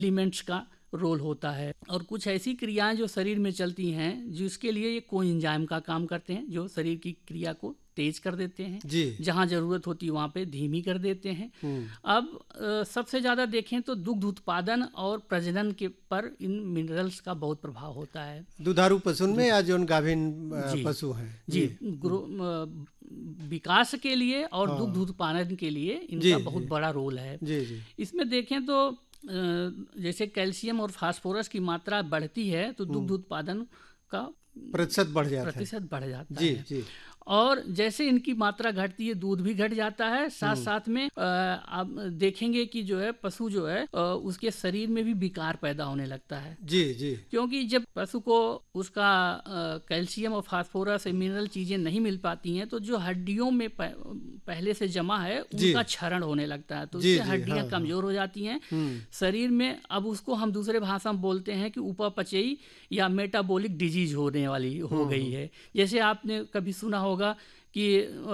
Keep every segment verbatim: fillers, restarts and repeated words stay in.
Elements का role होता है, और कुछ ऐसी क्रियाएं जो शरीर में चलती हैं जिसके लिए ये कोएंजाइम का काम करते हैं, जो शरीर की क्रिया को तेज कर देते हैं, जी। जहाँ जरूरत होती है वहाँ पे धीमी कर देते हैं। अब अ, सबसे ज़्यादा देखें तो दुग्ध उत्पादन और प्रजनन के पर इन मिनरल्स का बहुत प्रभाव होता है। दुधारू पशु में या जो गाभिन अ, जी पशु हैं जी ग्रो अ, विकास के लिए और हाँ। दुग्ध उत्पादन के लिए जी, इनका बहुत जी। बड़ा रोल है। जी जी इसमें देखें तो अ, जैसे कैल्शियम और फास्फोरस की मात्रा बढ़ती है तो दुग्ध उत्पादन का प्रतिशत बढ़ जाता है। प्रतिशत बढ़ जाता जी है, जी और जैसे इनकी मात्रा घटती है दूध भी घट जाता है। साथ साथ में अ, आप देखेंगे कि जो है पशु जो है अ, उसके शरीर में भी विकार पैदा होने लगता है, जी जी क्योंकि जब पशु को उसका अ, कैल्शियम और फास्फोरस मिनरल चीजें नहीं मिल पाती हैं तो जो हड्डियों में प, पहले से जमा है जी उनका क्षरण होने लगता है, तो जी इससे जी हड्डियां हाँ हाँ कमजोर हो जाती हैं हम्म शरीर में। अब उसको हम दूसरे भाषा में बोलते हैं कि उपापचयी या मेटाबॉलिक डिजीज होने वाली हो गई है। जैसे आपने कभी सुना होगा कि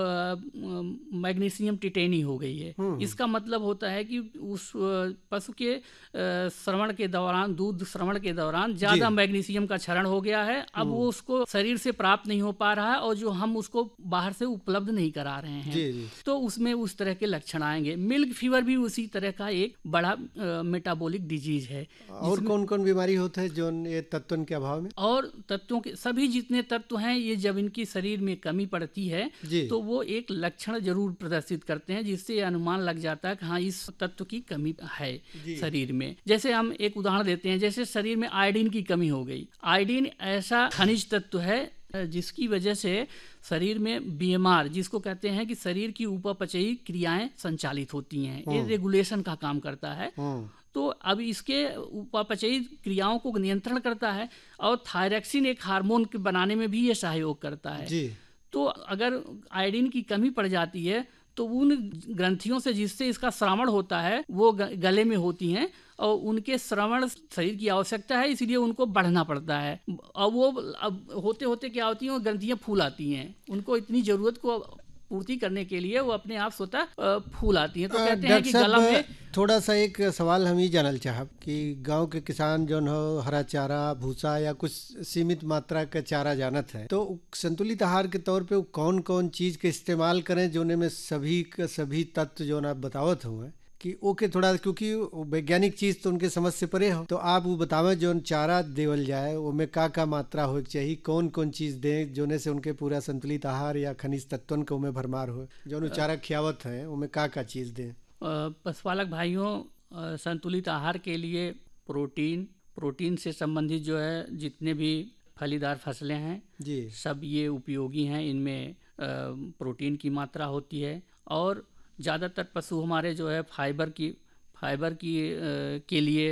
मैग्नीशियम टिटेनी हो गई है। इसका मतलब होता है कि उस अ, पशु के अ, श्रवण के दौरान, दूध श्रवण के दौरान जी ज्यादा मैग्नीशियम का क्षरण हो गया है। अब वो उसको शरीर से प्राप्त नहीं हो पा रहा है और जो हम उसको बाहर से उपलब्ध नहीं करा रहे हैं, जी जी तो उसमें उस तरह के लक्षण आएंगे। मिल्क फीवर भी उसी तरह का एक बड़ा मेटाबॉलिक डिजीज है। और कौन कौन बीमारी होता है जो ये तत्वों के अभाव में? और तत्वों के सभी जितने तत्व हैं ये जब इनकी शरीर में कमी पड़ती है जी तो वो एक लक्षण जरूर प्रदर्शित करते हैं जिससे ये अनुमान लग जाता है कि हाँ इस तत्व की कमी है जी शरीर में। जैसे हम एक उदाहरण देते हैं, जैसे शरीर में आयोडीन की कमी हो गई। आयोडीन ऐसा खनिज तत्व है जिसकी वजह से शरीर में बीएमआर, जिसको कहते हैं कि शरीर की उपापचयी क्रियाएं संचालित होती हैं, ये रेगुलेशन का काम करता है। हम्म तो अब इसके उपापचयी क्रियाओं को नियंत्रण करता है, और थायरॉक्सिन एक हार्मोन के बनाने में भी ये सहयोग करता है। जी तो अगर आयोडीन की कमी पड़ जाती है तो उन ग्रंथियों से जिससे इसका श्रवण होता है वो गले में होती हैं, और उनके श्रवण शरीर की आवश्यकता है, इसलिए उनको बढ़ना पड़ता है। और वो अब होते होते क्या होती हैं, वो ग्रंथियां फूल आती हैं, उनको इतनी जरूरत को पूर्ति करने के लिए वो अपने आप स्वतः फूल आती हैं। तो कहते हैं कि गला में थोड़ा सा एक सवाल हम ही जानल चाहब कि गांव के किसान जो हो हरा चारा भूसा या कुछ सीमित मात्रा का चारा जानत है, तो संतुलित आहार के तौर पे वो कौन कौन चीज के इस्तेमाल करें जोने में सभी के सभी तत्व जो ना बतावत हुए कि ओके थोड़ा, क्योंकि वैज्ञानिक चीज तो उनके समझ से परे हो, तो आप वो बतावे जो चारा देवल जाए उसमें का का मात्रा हो चाहिए, कौन कौन चीज दें जोने से उनके पूरा संतुलित आहार या खनिज तत्वन के उनमें भरमार हो, जो चारा खियावत है उनमें का का चीज दें? पशुपालक भाइयों, संतुलित आहार के लिए प्रोटीन प्रोटीन से संबंधित जो है जितने भी फलीदार फसलें हैं जी सब ये उपयोगी हैं। इनमें प्रोटीन की मात्रा होती है, और ज़्यादातर पशु हमारे जो है फाइबर की फाइबर की के लिए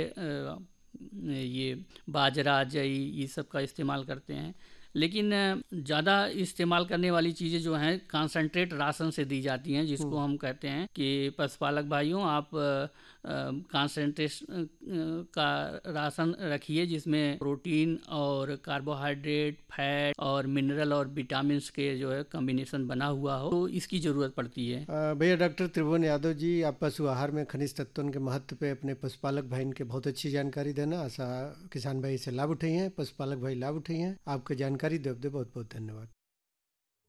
ये बाजरा जई ये सब का इस्तेमाल करते हैं। लेकिन ज़्यादा इस्तेमाल करने वाली चीज़ें जो हैं कॉन्सेंट्रेट राशन से दी जाती हैं, जिसको हम कहते हैं कि पशुपालक भाइयों आप कॉन्सेंट्रेट का राशन रखिए जिसमें प्रोटीन और कार्बोहाइड्रेट, फैट और मिनरल और विटामिन के जो है कॉम्बिनेशन बना हुआ हो, तो इसकी ज़रूरत पड़ती है। भैया डॉक्टर त्रिभुवन यादव जी, आप पशु आहार में खनिज तत्वों के महत्व पे अपने पशुपालक भाई के बहुत अच्छी जानकारी देना। आशा किसान भाई से लाभ उठाई हैं, पशुपालक भाई लाभ उठाई हैं। आपके जानकारी दे बहुत बहुत धन्यवाद।